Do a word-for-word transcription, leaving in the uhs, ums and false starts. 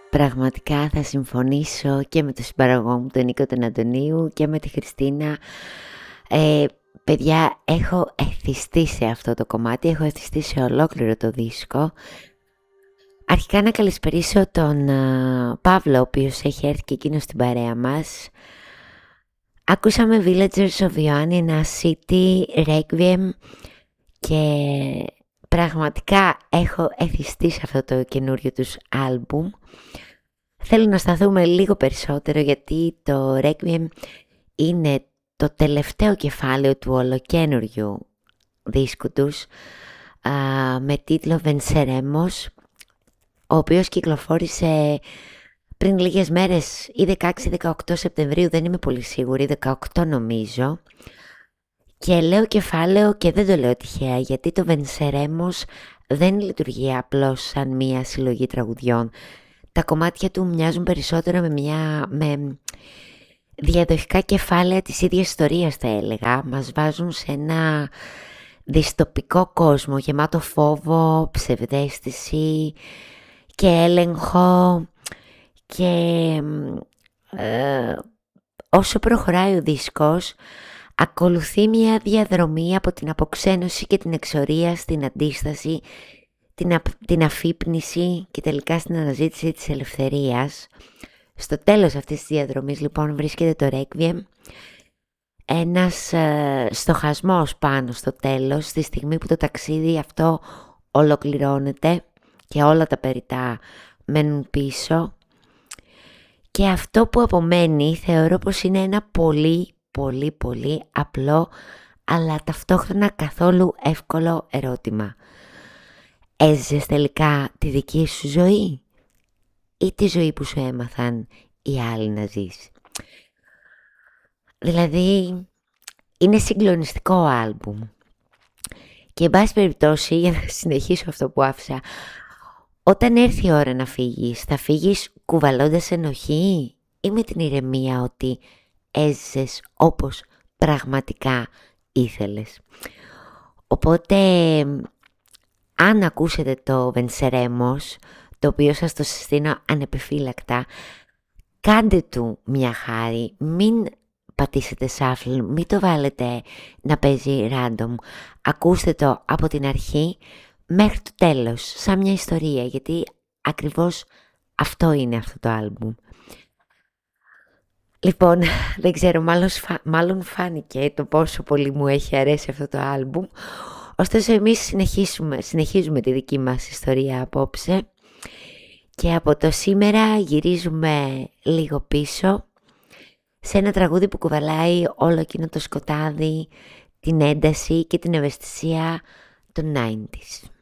Πραγματικά θα συμφωνήσω και με τον συμπαραγωγό μου, τον Νίκο τον Αντωνίου, και με τη Χριστίνα. Ε, παιδιά, έχω εθιστεί σε αυτό το κομμάτι, έχω εθιστεί σε ολόκληρο το δίσκο. Αρχικά να καλησπερίσω τον α, Παύλο, ο οποίος έχει έρθει και εκείνος στην παρέα μας. Ακούσαμε Villagers of Ioannina City, Requiem, και πραγματικά έχω εθιστεί σε αυτό το καινούριο τους άλμπουμ. Θέλω να σταθούμε λίγο περισσότερο, γιατί το Requiem είναι το τελευταίο κεφάλαιο του ολοκένουργιου δίσκου τους, α, με τίτλο Venceremos, ο οποίος κυκλοφόρησε πριν λίγες μέρες, ή δεκαέξι δεκαοκτώ Σεπτεμβρίου, δεν είμαι πολύ σίγουρη, δεκαοκτώ νομίζω. Και λέω κεφάλαιο και δεν το λέω τυχαία, γιατί το Venceremos δεν λειτουργεί απλώς σαν μία συλλογή τραγουδιών. Τα κομμάτια του μοιάζουν περισσότερο με, μια, με διαδοχικά κεφάλαια της ίδιας ιστορίας, θα έλεγα. Μας βάζουν σε ένα δυστοπικό κόσμο γεμάτο φόβο, ψευδαίσθηση και έλεγχο, και ε, όσο προχωράει ο δίσκος ακολουθεί μια διαδρομή από την αποξένωση και την εξορία στην αντίσταση, την, α, την αφύπνιση και τελικά στην αναζήτηση της ελευθερίας. Στο τέλος αυτής της διαδρομής λοιπόν βρίσκεται το Requiem, ένας ε, στοχασμός πάνω στο τέλος, στη στιγμή που το ταξίδι αυτό ολοκληρώνεται και όλα τα περιτά μένουν πίσω. Και αυτό που απομένει θεωρώ πως είναι ένα πολύ πολύ πολύ απλό, αλλά ταυτόχρονα καθόλου εύκολο ερώτημα. Έζησες τελικά τη δική σου ζωή, ή τη ζωή που σου έμαθαν οι άλλοι να ζεις? Δηλαδή, είναι συγκλονιστικό άλμπουμ. Και εν πάση περιπτώσει, για να συνεχίσω αυτό που άφησα, όταν έρθει η ώρα να φύγεις, θα φύγεις κουβαλώντας ενοχή ή με την ηρεμία ότι έζησες όπως πραγματικά ήθελες? Οπότε, αν ακούσετε το Venceremos, το οποίο σας το συστήνω ανεπιφύλακτα, κάντε του μια χάρη, μην πατήσετε shuffle, μην το βάλετε να παίζει random. Ακούστε το από την αρχή μέχρι το τέλος, σαν μια ιστορία, γιατί ακριβώς αυτό είναι αυτό το άλμπουμ. Λοιπόν, δεν ξέρω, μάλλον, μάλλον φάνηκε το πόσο πολύ μου έχει αρέσει αυτό το άλμπουμ. Ωστόσο εμείς συνεχίζουμε, συνεχίζουμε τη δική μας ιστορία απόψε, και από το σήμερα γυρίζουμε λίγο πίσω σε ένα τραγούδι που κουβαλάει όλο εκείνο το σκοτάδι, την ένταση και την ευαισθησία των ενενήντα.